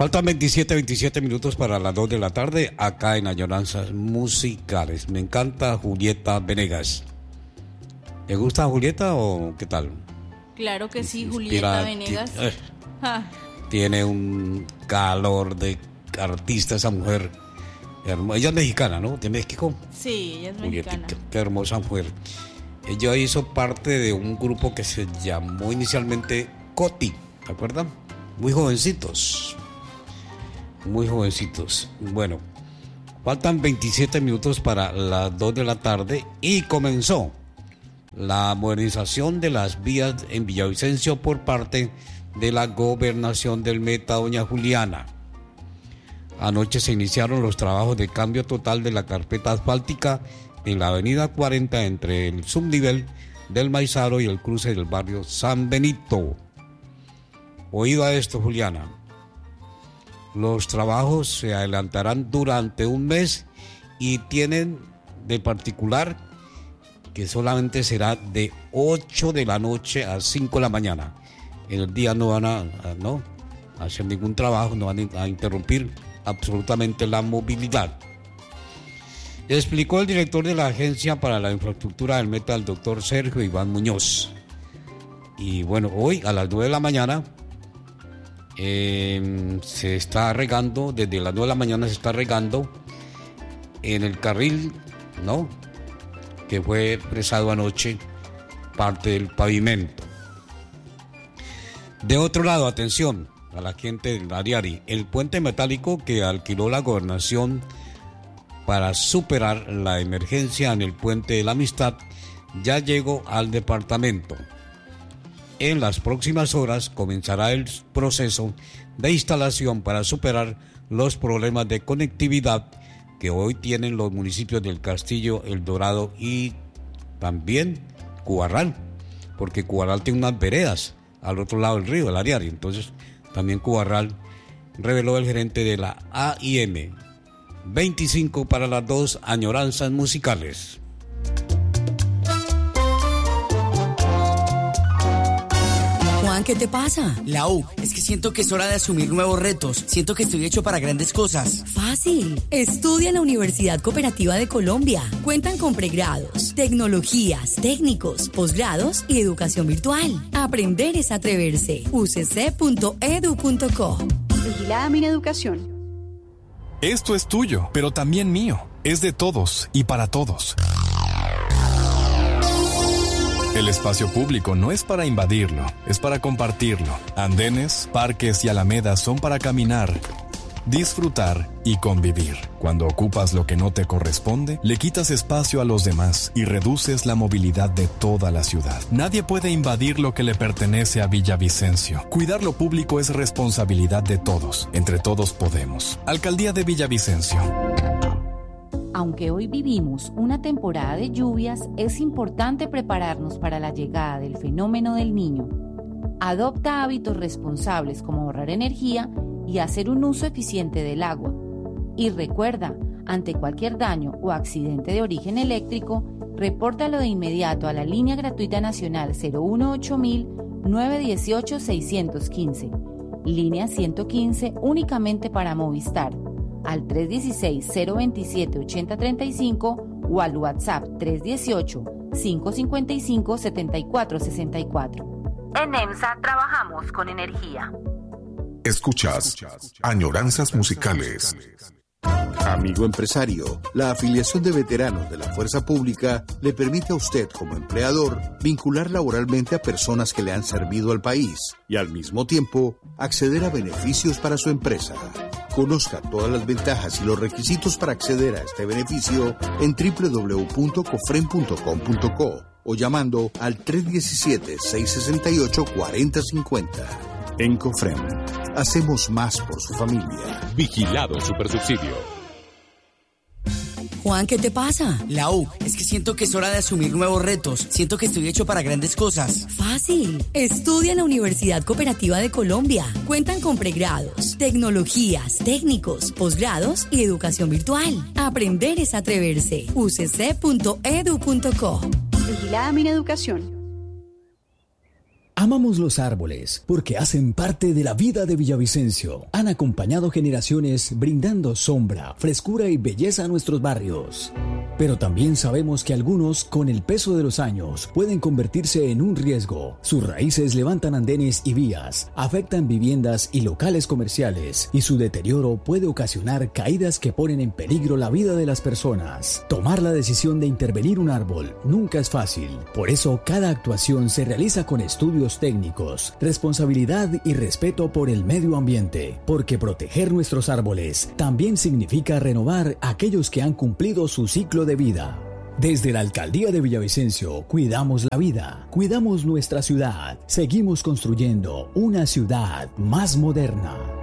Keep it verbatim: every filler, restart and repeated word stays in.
Faltan veintisiete, veintisiete minutos para las dos de la tarde acá en Añoranzas Musicales. Me encanta Julieta Venegas. ¿Te gusta Julieta o qué tal? Claro que sí, Inspira, Julieta Venegas. T- eh, ah. Tiene un calor de artista esa mujer. Hermo- ella es mexicana, ¿no? ¿De México? Sí, ella es Julieta, mexicana. qué, qué hermosa mujer. Ella hizo parte de un grupo que se llamó inicialmente Coti, ¿te acuerdan? Muy jovencitos. Muy jovencitos. Bueno, faltan veintisiete minutos para las dos de la tarde y comenzó la modernización de las vías en Villavicencio por parte de la Gobernación del Meta, doña Juliana. Anoche se iniciaron los trabajos de cambio total de la carpeta asfáltica en la avenida cuarenta entre el subnivel del Maizaro y el cruce del barrio San Benito. Oído a esto, Juliana. Los trabajos se adelantarán durante un mes y tienen de particular que solamente será de ocho de la noche a cinco de la mañana. En el día no van a, a no, a hacer ningún trabajo, no van a interrumpir absolutamente la movilidad. Explicó el director de la Agencia para la Infraestructura del Meta, el doctor Sergio Iván Muñoz. Y bueno, hoy a las nueve de la mañana eh, se está regando, desde las nueve de la mañana se está regando en el carril, ¿no?, que fue presado anoche, parte del pavimento. De otro lado, atención a la gente del Ariari, el puente metálico que alquiló la gobernación para superar la emergencia en el puente de la Amistad ya llegó al departamento. En las próximas horas comenzará el proceso de instalación para superar los problemas de conectividad que hoy tienen los municipios del Castillo, El Dorado y también Cubarral, porque Cubarral tiene unas veredas al otro lado del río, el Ariari. Entonces también Cubarral, reveló el gerente de la A I M. veinticinco para las dos, Añoranzas Musicales. Juan, ¿qué te pasa? Lau, es que siento que es hora de asumir nuevos retos. Siento que estoy hecho para grandes cosas. Fácil. Estudia en la Universidad Cooperativa de Colombia. Cuentan con pregrados, tecnologías, técnicos, posgrados y educación virtual. Aprender es atreverse. u c c punto e d u punto co. Vigilada Mineducación. Esto es tuyo, pero también mío. Es de todos y para todos. El espacio público no es para invadirlo, es para compartirlo. Andenes, parques y alamedas son para caminar, disfrutar y convivir. Cuando ocupas lo que no te corresponde, le quitas espacio a los demás y reduces la movilidad de toda la ciudad. Nadie puede invadir lo que le pertenece a Villavicencio. Cuidar lo público es responsabilidad de todos. Entre todos podemos. Alcaldía de Villavicencio. Aunque hoy vivimos una temporada de lluvias, es importante prepararnos para la llegada del fenómeno del Niño. Adopta hábitos responsables como ahorrar energía y hacer un uso eficiente del agua. Y recuerda, ante cualquier daño o accidente de origen eléctrico, repórtalo de inmediato a la línea gratuita nacional cero uno ocho mil, nueve uno ocho, seis uno cinco, línea ciento quince únicamente para Movistar, al tres uno seis, cero dos siete, ocho cero tres cinco o al WhatsApp tres uno ocho, cinco cinco cinco, siete cuatro seis cuatro. En EMSA trabajamos con energía. Escuchas Añoranzas Musicales. Amigo empresario, la afiliación de veteranos de la Fuerza Pública le permite a usted como empleador vincular laboralmente a personas que le han servido al país y al mismo tiempo acceder a beneficios para su empresa. Conozca todas las ventajas y los requisitos para acceder a este beneficio en doble u doble u doble u punto cofren punto com punto co o llamando al tres uno siete, seis seis ocho, cuatro cero cinco cero. En Cofrem, hacemos más por su familia. Vigilado Supersubsidio. Juan, ¿qué te pasa? Lau, es que siento que es hora de asumir nuevos retos. Siento que estoy hecho para grandes cosas. Fácil. Estudia en la Universidad Cooperativa de Colombia. Cuentan con pregrados, tecnologías, técnicos, posgrados y educación virtual. Aprender es atreverse. u c c punto e d u punto co. Vigilada Mineducación. Amamos los árboles porque hacen parte de la vida de Villavicencio. Han acompañado generaciones brindando sombra, frescura y belleza a nuestros barrios. Pero también sabemos que algunos, con el peso de los años, pueden convertirse en un riesgo. Sus raíces levantan andenes y vías, afectan viviendas y locales comerciales, y su deterioro puede ocasionar caídas que ponen en peligro la vida de las personas. Tomar la decisión de intervenir un árbol nunca es fácil. Por eso, cada actuación se realiza con estudios técnicos, responsabilidad y respeto por el medio ambiente, porque proteger nuestros árboles también significa renovar aquellos que han cumplido su ciclo de vida. Desde la Alcaldía de Villavicencio, cuidamos la vida, cuidamos nuestra ciudad, seguimos construyendo una ciudad más moderna.